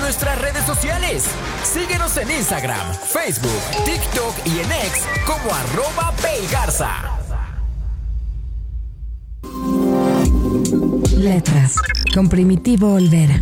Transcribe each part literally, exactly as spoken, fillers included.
nuestras redes sociales. Síguenos en Instagram, Facebook, TikTok y en X como arroba Paygarza. Letras, con Primitivo Olvera.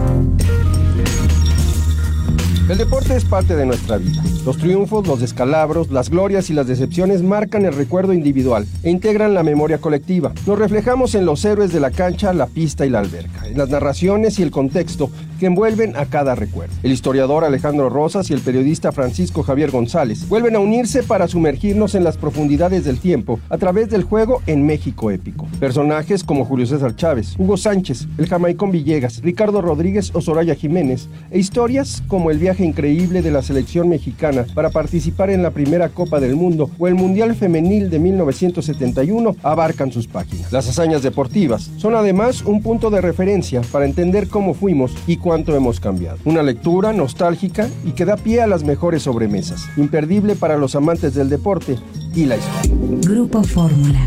El deporte es parte de nuestra vida. Los triunfos, los descalabros, las glorias y las decepciones marcan el recuerdo individual e integran la memoria colectiva. Nos reflejamos en los héroes de la cancha, la pista y la alberca, en las narraciones y el contexto que envuelven a cada recuerdo. El historiador Alejandro Rosas y el periodista Francisco Javier González vuelven a unirse para sumergirnos en las profundidades del tiempo a través del juego en México épico. Personajes como Julio César Chávez, Hugo Sánchez, el jamaicón Villegas, Ricardo Rodríguez o Soraya Jiménez, e historias como el viaje increíble de la selección mexicana para participar en la primera Copa del Mundo o el Mundial Femenil de mil novecientos setenta y uno abarcan sus páginas. Las hazañas deportivas son además un punto de referencia para entender cómo fuimos y cuánto hemos cambiado. Una lectura nostálgica y que da pie a las mejores sobremesas, imperdible para los amantes del deporte y la historia. Grupo Fórmula.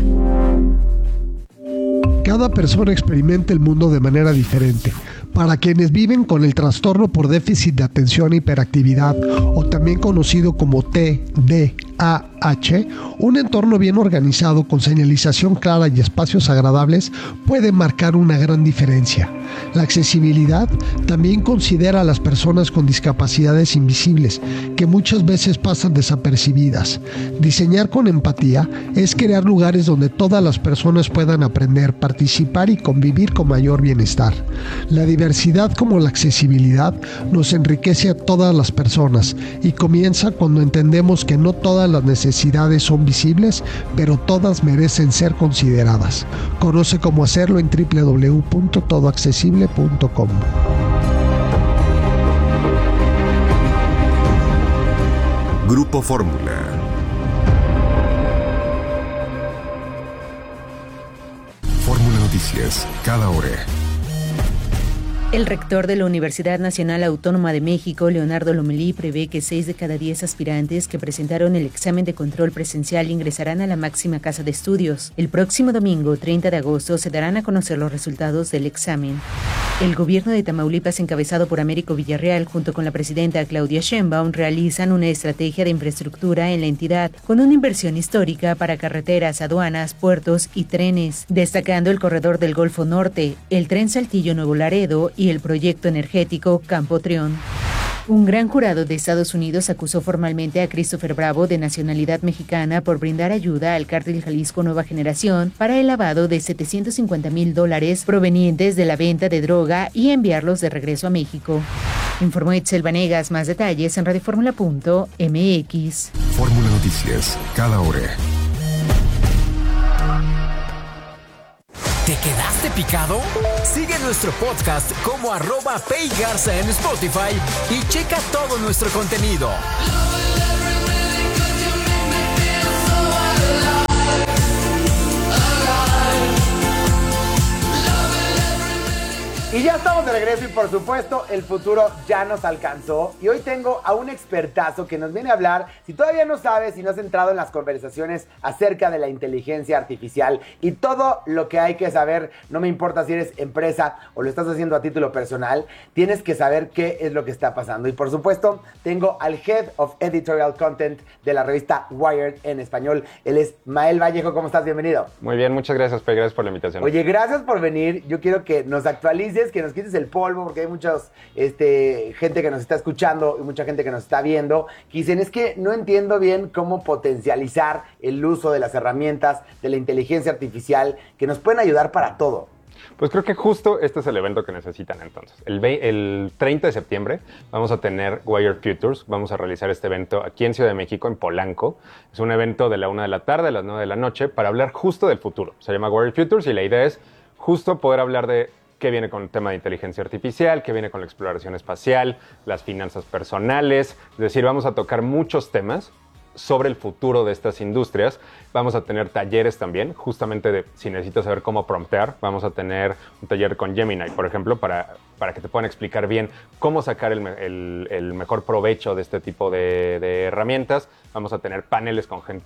Cada persona experimenta el mundo de manera diferente. Para quienes viven con el trastorno por déficit de atención e hiperactividad, o también conocido como T D A H, un entorno bien organizado con señalización clara y espacios agradables puede marcar una gran diferencia. La accesibilidad también considera a las personas con discapacidades invisibles, que muchas veces pasan desapercibidas. Diseñar con empatía es crear lugares donde todas las personas puedan aprender, participar y convivir con mayor bienestar. La diversidad como la accesibilidad nos enriquece a todas las personas y comienza cuando entendemos que no todas las necesidades son visibles, pero todas merecen ser consideradas. Conoce cómo hacerlo en doble u doble u doble u punto todo accesible punto com. Grupo Fórmula. Fórmula Noticias, cada hora. El rector de la Universidad Nacional Autónoma de México, Leonardo Lomelí, prevé que seis de cada diez aspirantes que presentaron el examen de control presencial ingresarán a la máxima casa de estudios. El próximo domingo, treinta de agosto, se darán a conocer los resultados del examen. El gobierno de Tamaulipas, encabezado por Américo Villarreal, junto con la presidenta Claudia Sheinbaum, realizan una estrategia de infraestructura en la entidad, con una inversión histórica para carreteras, aduanas, puertos y trenes, destacando el corredor del Golfo Norte, el tren Saltillo-Nuevo Laredo y el proyecto energético Campo Trión. Un gran jurado de Estados Unidos acusó formalmente a Christopher Bravo, de nacionalidad mexicana, por brindar ayuda al Cártel Jalisco Nueva Generación para el lavado de setecientos cincuenta mil dólares provenientes de la venta de droga y enviarlos de regreso a México. Informó Itzel Vanegas. Más detalles en radioformula punto m x. Fórmula Noticias, cada hora. ¿Te quedaste picado? Sigue nuestro podcast como arroba Paygarza en Spotify y checa todo nuestro contenido. Y ya estamos de regreso y por supuesto el futuro ya nos alcanzó y hoy tengo a un expertazo que nos viene a hablar, si todavía no sabes, si no has entrado en las conversaciones acerca de la inteligencia artificial y todo lo que hay que saber, no me importa si eres empresa o lo estás haciendo a título personal, tienes que saber qué es lo que está pasando. Y por supuesto tengo al Head of Editorial Content de la revista Wired en español, él es Mael Vallejo. ¿Cómo estás? Bienvenido. Muy bien, muchas gracias, Pe, gracias por la invitación. Oye, gracias por venir, yo quiero que nos actualices, que nos quites el polvo, porque hay mucha este, gente que nos está escuchando y mucha gente que nos está viendo, que dicen, es que no entiendo bien cómo potencializar el uso de las herramientas de la inteligencia artificial que nos pueden ayudar para todo. Pues creo que justo este es el evento que necesitan entonces. El, el treinta de septiembre vamos a tener Wired Futures, vamos a realizar este evento aquí en Ciudad de México, en Polanco. Es un evento de la una de la tarde a las nueve de la noche para hablar justo del futuro. Se llama Wired Futures y la idea es justo poder hablar de qué viene con el tema de inteligencia artificial, qué viene con la exploración espacial, las finanzas personales. Es decir, vamos a tocar muchos temas sobre el futuro de estas industrias. Vamos a tener talleres también, justamente de si necesitas saber cómo promptear. Vamos a tener un taller con Gemini, por ejemplo, para, para que te puedan explicar bien cómo sacar el, el, el mejor provecho de este tipo de, de herramientas. Vamos a tener paneles con gente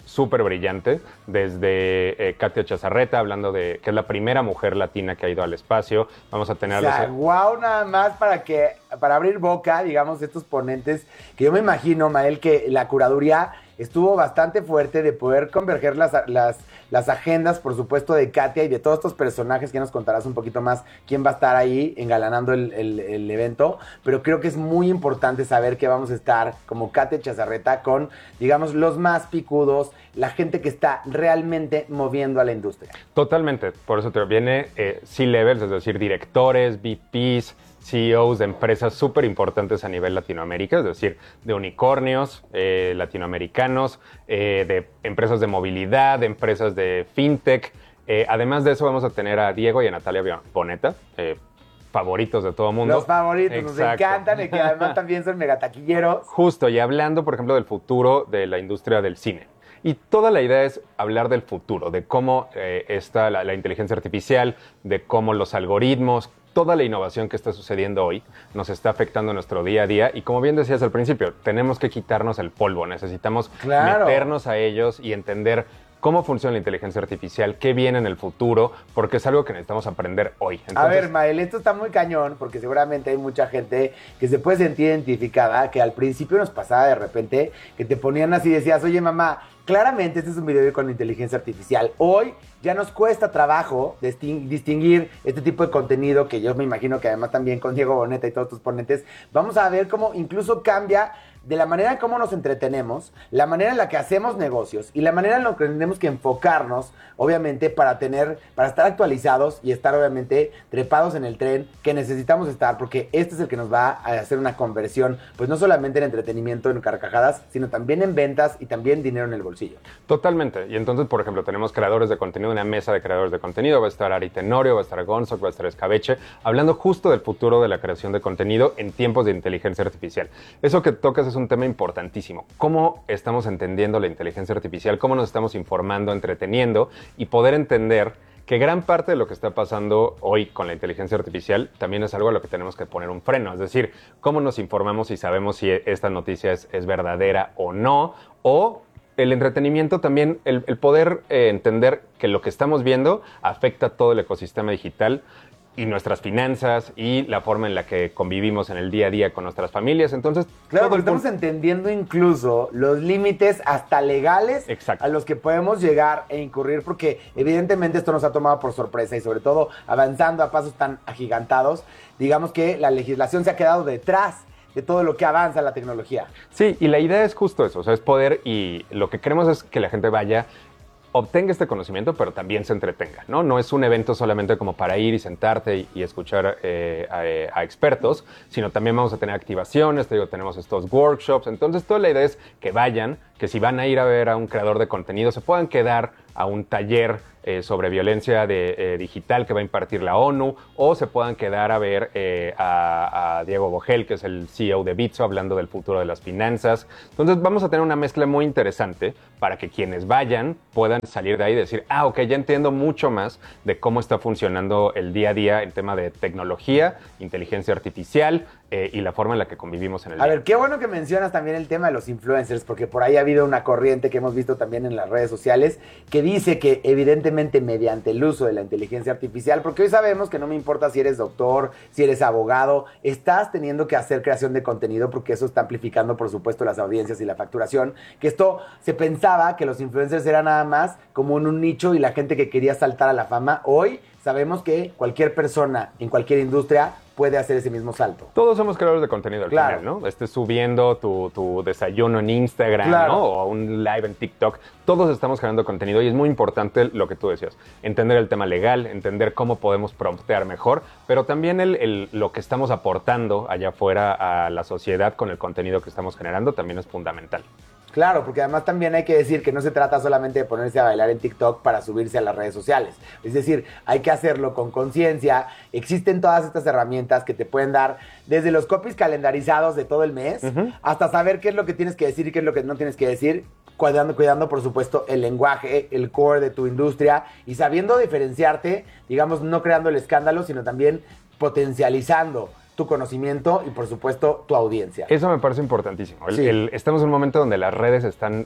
súper brillante, desde eh, Katia Chazarreta, hablando de que es la primera mujer latina que ha ido al espacio. Vamos a tener... O sea, los... wow, nada más para que, para abrir boca, digamos, estos ponentes, que yo me imagino, Mael, que la curaduría estuvo bastante fuerte de poder converger las, las, las agendas, por supuesto, de Katia y de todos estos personajes, que nos contarás un poquito más quién va a estar ahí engalanando el, el, el evento, pero creo que es muy importante saber que vamos a estar como Katia Chazarreta con, digamos, los más picudos, la gente que está realmente moviendo a la industria. Totalmente, por eso te viene eh, C-levels, es decir, directores, V Ps, C E Os de empresas súper importantes a nivel Latinoamérica, es decir, de unicornios eh, latinoamericanos, eh, de empresas de movilidad, de empresas de fintech. Eh, además de eso vamos a tener a Diego y a Natalia Boneta, eh, favoritos de todo el mundo. Los favoritos, Exacto. nos encantan y que además también son megataquilleros. Justo, y hablando, por ejemplo, del futuro de la industria del cine. Y toda la idea es hablar del futuro, de cómo eh, está la, la inteligencia artificial, de cómo los algoritmos, toda la innovación que está sucediendo hoy nos está afectando nuestro día a día. Y como bien decías al principio, tenemos que quitarnos el polvo, necesitamos claro. meternos a ellos y entender cómo funciona la inteligencia artificial, qué viene en el futuro, porque es algo que necesitamos aprender hoy. Entonces, a ver, Mael, esto está muy cañón, porque seguramente hay mucha gente que se puede sentir identificada, que al principio nos pasaba de repente, que te ponían así y decías, oye, mamá, claramente este es un video con inteligencia artificial. Hoy ya nos cuesta trabajo distinguir este tipo de contenido, que yo me imagino que además también con Diego Boneta y todos tus ponentes, vamos a ver cómo incluso cambia de la manera en cómo nos entretenemos, la manera en la que hacemos negocios y la manera en la que tenemos que enfocarnos, obviamente, para tener, para estar actualizados y estar, obviamente, trepados en el tren que necesitamos estar, porque este es el que nos va a hacer una conversión, pues no solamente en entretenimiento, en carcajadas, sino también en ventas y también dinero en el bolsillo. Totalmente. Y entonces, por ejemplo, tenemos creadores de contenido, una mesa de creadores de contenido, va a estar Ari Tenorio, va a estar Gonzo, va a estar Escabeche, hablando justo del futuro de la creación de contenido en tiempos de inteligencia artificial. Eso que tocas es un tema importantísimo. ¿Cómo estamos entendiendo la inteligencia artificial? ¿Cómo nos estamos informando, entreteniendo? Y poder entender que gran parte de lo que está pasando hoy con la inteligencia artificial también es algo a lo que tenemos que poner un freno. Es decir, cómo nos informamos y sabemos si esta noticia es, es verdadera o no, o el entretenimiento también, el, el poder eh, entender que lo que estamos viendo afecta todo el ecosistema digital y nuestras finanzas y la forma en la que convivimos en el día a día con nuestras familias. Entonces, claro, porque estamos entendiendo incluso los límites hasta legales Exacto. a los que podemos llegar e incurrir, porque evidentemente esto nos ha tomado por sorpresa y sobre todo avanzando a pasos tan agigantados, digamos que la legislación se ha quedado detrás de todo lo que avanza la tecnología. Sí, y la idea es justo eso, o sea, es poder, y lo que queremos es que la gente vaya, obtenga este conocimiento, pero también se entretenga, ¿no? No es un evento solamente como para ir y sentarte y, y escuchar eh, a, a expertos, sino también vamos a tener activaciones, te digo, tenemos estos workshops. Entonces, toda la idea es que vayan, que si van a ir a ver a un creador de contenido, se puedan quedar a un taller eh, sobre violencia de, eh, digital que va a impartir la ONU, o se puedan quedar a ver eh, a, a Diego Vogel, que es el C E O de Bitso, hablando del futuro de las finanzas. Entonces vamos a tener una mezcla muy interesante para que quienes vayan puedan salir de ahí y decir, ah, ok, ya entiendo mucho más de cómo está funcionando el día a día en tema de tecnología, inteligencia artificial eh, y la forma en la que convivimos en el A día. ver, qué bueno que mencionas también el tema de los influencers, porque por ahí ha habido una corriente que hemos visto también en las redes sociales que dice que evidentemente mediante el uso de la inteligencia artificial, porque hoy sabemos que no me importa si eres doctor, si eres abogado, estás teniendo que hacer creación de contenido porque eso está amplificando, por supuesto, las audiencias y la facturación, que esto se pensaba que los influencers eran nada más como en un nicho y la gente que quería saltar a la fama. Hoy sabemos que cualquier persona en cualquier industria puede hacer ese mismo salto. Todos somos creadores de contenido al Claro. final, ¿no? Estés subiendo tu, tu desayuno en Instagram, Claro. ¿no? O un live en TikTok. Todos estamos creando contenido y es muy importante lo que tú decías. Entender el tema legal, entender cómo podemos promptear mejor, pero también el, el, lo que estamos aportando allá afuera a la sociedad con el contenido que estamos generando también es fundamental. Claro, porque además también hay que decir que no se trata solamente de ponerse a bailar en TikTok para subirse a las redes sociales. Es decir, hay que hacerlo con conciencia. Existen todas estas herramientas que te pueden dar desde los copies calendarizados de todo el mes, uh-huh, hasta saber qué es lo que tienes que decir y qué es lo que no tienes que decir, cuidando, cuidando, por supuesto, el lenguaje, el core de tu industria y sabiendo diferenciarte, digamos, no creando el escándalo, sino también potencializando tu conocimiento y, por supuesto, tu audiencia. Eso me parece importantísimo. El, sí. el, estamos en un momento donde las redes están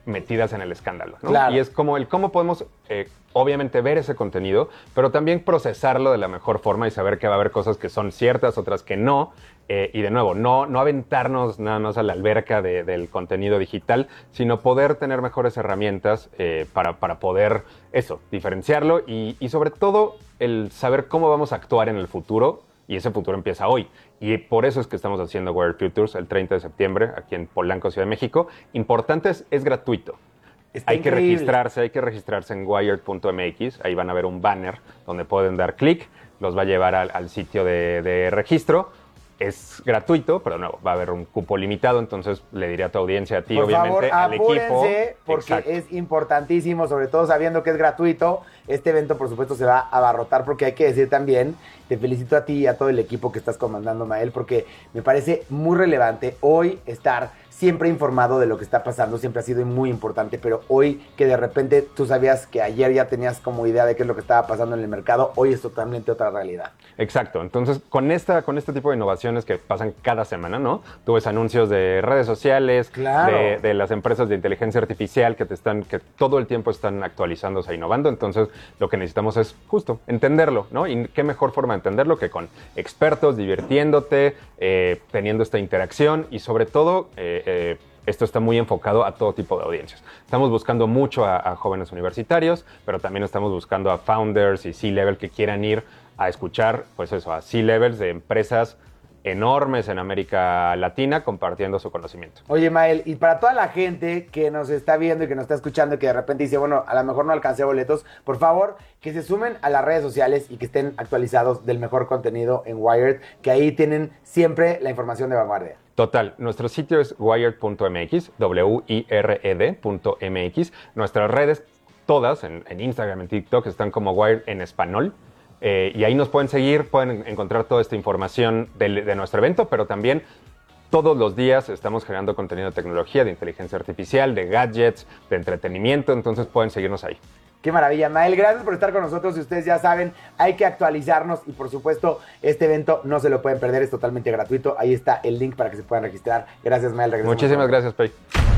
metidas en el escándalo, ¿no? Claro. Y es como el cómo podemos, eh, obviamente, ver ese contenido, pero también procesarlo de la mejor forma y saber que va a haber cosas que son ciertas, otras que no. Eh, y de nuevo, no, no aventarnos nada más a la alberca de, del contenido digital, sino poder tener mejores herramientas eh, para, para poder, eso, diferenciarlo y, y sobre todo el saber cómo vamos a actuar en el futuro, y ese futuro empieza hoy. Y por eso es que estamos haciendo Wired Futures el treinta de septiembre aquí en Polanco, Ciudad de México. Importante es, es gratuito. Está hay increíble. que registrarse, hay que registrarse en wired punto m x. Ahí van a ver un banner donde pueden dar clic, los va a llevar al, al sitio de, de registro. Es gratuito, pero no, va a haber un cupo limitado, entonces le diré a tu audiencia, a ti, Por obviamente, favor, al equipo. apúrense, porque Exacto. es importantísimo, sobre todo sabiendo que es gratuito. Este evento, por supuesto, se va a abarrotar, porque hay que decir también, te felicito a ti y a todo el equipo que estás comandando, Mael, porque me parece muy relevante hoy estar siempre informado de lo que está pasando, siempre ha sido muy importante, pero hoy que de repente tú sabías que ayer ya tenías como idea de qué es lo que estaba pasando en el mercado, hoy es totalmente otra realidad. Exacto, entonces con, esta, con este tipo de innovaciones que pasan cada semana, ¿no? Tú ves anuncios de redes sociales, Claro. de, de las empresas de inteligencia artificial que te están, que todo el tiempo están actualizándose e innovando, entonces lo que necesitamos es justo entenderlo, ¿no? Y qué mejor forma de entenderlo que con expertos, divirtiéndote, eh, teniendo esta interacción y sobre todo eh, eh, esto está muy enfocado a todo tipo de audiencias. Estamos buscando mucho a, a jóvenes universitarios, pero también estamos buscando a founders y C-level que quieran ir a escuchar, pues eso, a C-levels de empresas enormes en América Latina compartiendo su conocimiento. Oye, Mael, y para toda la gente que nos está viendo y que nos está escuchando y que de repente dice, bueno, a lo mejor no alcancé boletos, por favor, que se sumen a las redes sociales y que estén actualizados del mejor contenido en Wired, que ahí tienen siempre la información de vanguardia. Total, nuestro sitio es wired punto m x, W I R E D punto m x. Nuestras redes, todas, en, en Instagram, en TikTok, están como Wired en español. Eh, y ahí nos pueden seguir, pueden encontrar toda esta información de, de nuestro evento, pero también todos los días estamos generando contenido de tecnología, de inteligencia artificial, de gadgets, de entretenimiento, entonces pueden seguirnos ahí. Qué maravilla, Mael, gracias por estar con nosotros y ustedes ya saben, hay que actualizarnos y por supuesto este evento no se lo pueden perder, es totalmente gratuito, ahí está el link para que se puedan registrar. Gracias, Mael. Regresamos. Muchísimas gracias, Pei.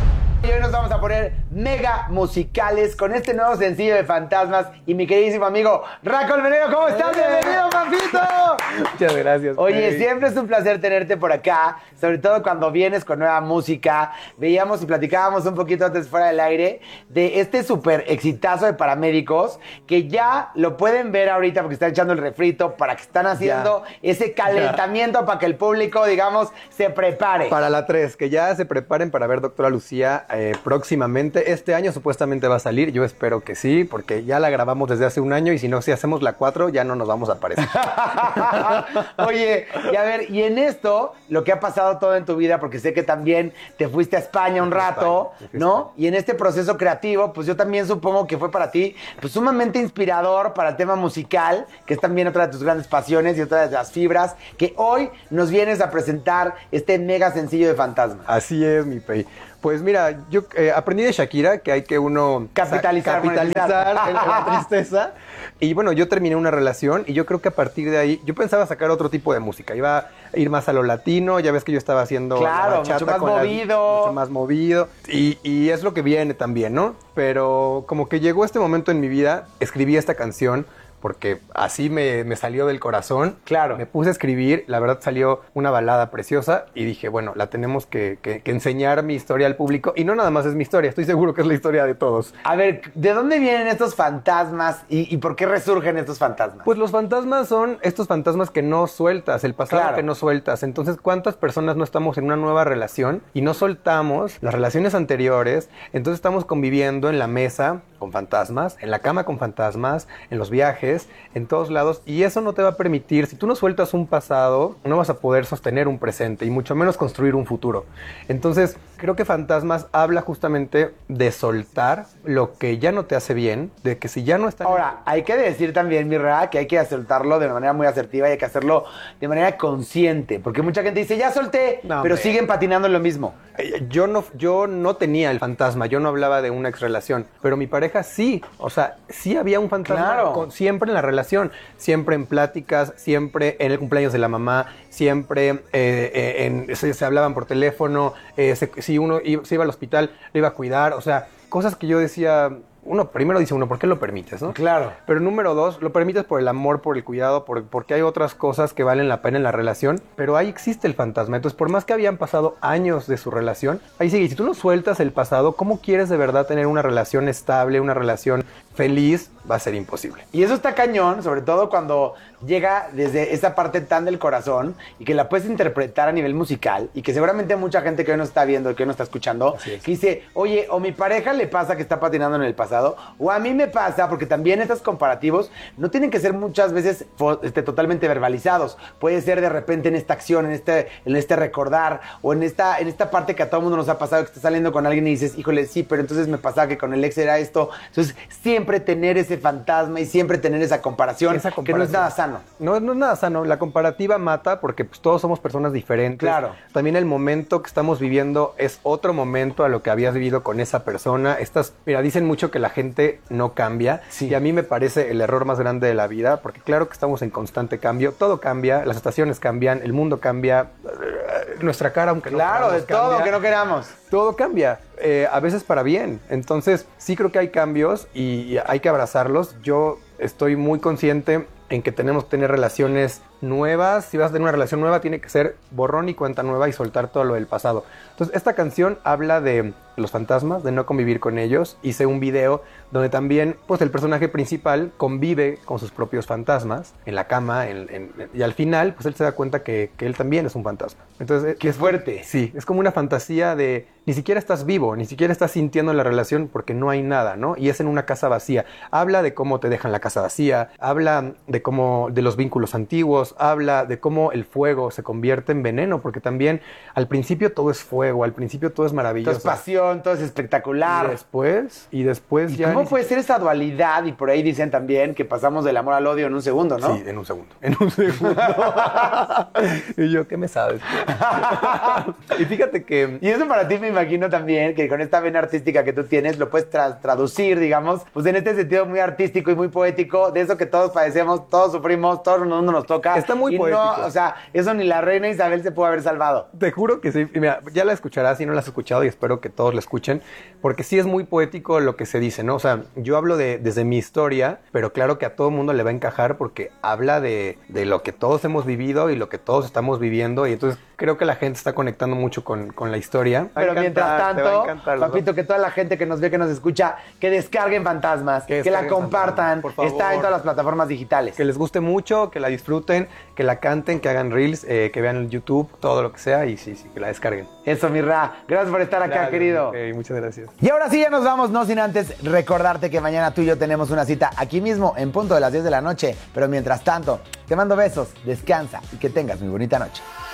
Y hoy nos vamos a poner mega musicales con este nuevo sencillo de Fantasmas y mi queridísimo amigo Raco Almenero. ¿Cómo estás? ¡Bienvenido, papito! Muchas gracias. Oye, Pei. siempre es un placer tenerte por acá, sobre todo cuando vienes con nueva música. Veíamos y platicábamos un poquito antes fuera del aire de este súper exitazo de Paramédicos, que ya lo pueden ver ahorita porque están echando el refrito, para que están haciendo Ya. ese calentamiento ya. Para que el público, digamos, se prepare. Para la tres, que ya se preparen para ver Doctora Lucía eh, próximamente. Este año supuestamente va a salir, yo espero que sí, porque ya la grabamos desde hace un año y si no, si hacemos la cuatro ya no nos vamos a aparecer. Oye, y a ver, y en esto, lo que ha pasado todo en tu vida, porque sé que también te fuiste a España un rato, España, ¿no? Y en este proceso creativo, pues yo también supongo que fue para ti, pues sumamente inspirador para el tema musical, que es también otra de tus grandes pasiones y otra de las fibras, que hoy nos vienes a presentar este mega sencillo de Fantasma. Así es, mi Pei. Pues mira, yo eh, aprendí de Shakira que hay que uno Capitalizar, capitalizar en la tristeza. Y bueno, yo terminé una relación y yo creo que a partir de ahí, yo pensaba sacar otro tipo de música. Iba a ir más a lo latino, ya ves que yo estaba haciendo Claro, la bachata mucho más con las- movido. mucho más movido. Y, y es lo que viene también, ¿no? Pero como que llegó este momento en mi vida, escribí esta canción porque así me, me salió del corazón. Claro. Me puse a escribir, la verdad salió una balada preciosa y dije, bueno, la tenemos que, que, que enseñar mi historia al público. Y no nada más es mi historia, estoy seguro que es la historia de todos. A ver, ¿de dónde vienen estos fantasmas y, y por qué resurgen estos fantasmas? Pues los fantasmas son estos fantasmas que no sueltas, el pasado Claro. que no sueltas. Entonces, ¿cuántas personas no estamos en una nueva relación y no soltamos las relaciones anteriores? Entonces estamos conviviendo en la mesa con fantasmas, en la cama con fantasmas, en los viajes, en todos lados. Y eso no te va a permitir, si tú no sueltas un pasado, no vas a poder sostener un presente y mucho menos construir un futuro. Entonces, creo que Fantasmas habla justamente de soltar lo que ya no te hace bien, de que si ya no está... Ahora, hay que decir también, Mirra, que hay que acertarlo de manera muy asertiva y hay que hacerlo de manera consciente, porque mucha gente dice, ya solté, No, pero hombre. siguen patinando en lo mismo. Eh, Yo no, yo no tenía el fantasma, yo no hablaba de una ex relación, pero mi pareja sí, o sea, sí había un fantasma Claro. con- siempre siempre en la relación, siempre en pláticas, siempre en el cumpleaños de la mamá, siempre eh, eh, en, se, se hablaban por teléfono, eh, se, si uno iba, se iba al hospital, lo iba a cuidar, o sea, cosas que yo decía... Uno, primero dice uno, ¿por qué lo permites, no? Claro. Pero número dos, lo permites por el amor, por el cuidado, por, porque hay otras cosas que valen la pena en la relación, pero ahí existe el fantasma. Entonces, por más que habían pasado años de su relación, ahí sigue. Y si tú no sueltas el pasado, ¿cómo quieres de verdad tener una relación estable, una relación feliz? Va a ser imposible. Y eso está cañón, sobre todo cuando llega desde esa parte tan del corazón y que la puedes interpretar a nivel musical y que seguramente mucha gente que hoy nos está viendo, que hoy nos está escuchando, que dice, oye, o mi pareja le pasa que está patinando en el pasado, o a mí me pasa, porque también estos comparativos no tienen que ser muchas veces este, totalmente verbalizados. Puede ser de repente en esta acción, en este, en este recordar, o en esta, en esta parte que a todo mundo nos ha pasado, que estás saliendo con alguien y dices, híjole, sí, pero entonces me pasaba que con el ex era esto. Entonces, siempre tener ese fantasma y siempre tener esa comparación, esa comparación. que no es nada sano. No, no es nada sano. La comparativa mata porque pues, todos somos personas diferentes. Claro. También el momento que estamos viviendo es otro momento a lo que habías vivido con esa persona. Estas, mira, dicen mucho que la gente no cambia. Sí. Y a mí me parece el error más grande de la vida, porque claro que estamos en constante cambio. Todo cambia, las estaciones cambian, el mundo cambia, nuestra cara, aunque claro, no de todo, cambia. que no queramos. Todo cambia, eh, a veces para bien. Entonces, sí creo que hay cambios y, y hay que abrazarlos. Yo estoy muy consciente en que tenemos que tener relaciones nuevas. Si vas a tener una relación nueva, tiene que ser borrón y cuenta nueva y soltar todo lo del pasado. Entonces, esta canción habla de los fantasmas, de no convivir con ellos. Hice un video donde también, pues, el personaje principal convive con sus propios fantasmas en la cama, en, en, y al final, pues, él se da cuenta que, que él también es un fantasma. Entonces, ¡qué fuerte! Sí, es como una fantasía de ni siquiera estás vivo, ni siquiera estás sintiendo la relación porque no hay nada, ¿no? Y es en una casa vacía. Habla de cómo te dejan la casa vacía, habla de cómo, de los vínculos antiguos, habla de cómo el fuego se convierte en veneno, porque también al principio todo es fuego, al principio todo es maravilloso. Todo es pasión, todo es espectacular. Y después, y después ¿Y ya... cómo puede ser esa dualidad? Y por ahí dicen también que pasamos del amor al odio en un segundo, ¿no? Sí, en un segundo. En un segundo. Y yo, ¿qué me sabes? Y fíjate que... Y eso para ti me imagino también que con esta vena artística que tú tienes lo puedes tra- traducir, digamos, pues en este sentido muy artístico y muy poético, de eso que todos padecemos, todos sufrimos, todo el mundo nos toca. Está muy y poético. No, o sea, eso ni la reina Isabel se pudo haber salvado. Te juro que sí. Y mira, ya la escucharás si no la has escuchado y espero que todos la escuchen, porque sí es muy poético lo que se dice, ¿no? O sea, yo hablo de desde mi historia, pero claro que a todo mundo le va a encajar porque habla de, de lo que todos hemos vivido y lo que todos estamos viviendo, y entonces creo que la gente está conectando mucho con, con la historia. Pero encantar, mientras tanto, encantar, papito, que toda la gente que nos ve, que nos escucha, que descarguen Fantasmas, que, Que que la descarguen compartan, Fantasmas, por favor. está en todas las plataformas digitales. Que les guste mucho, que la disfruten, que la canten, que hagan reels, eh, que vean el YouTube, todo lo que sea, y sí, sí, que la descarguen. Eso, mi Ra. Gracias por estar acá, Gracias, querido. okay, muchas gracias. Y ahora sí, ya nos vamos, no sin antes recordarte que mañana tú y yo tenemos una cita aquí mismo, en punto de las diez de la noche. Pero mientras tanto, te mando besos, descansa y que tengas muy bonita noche.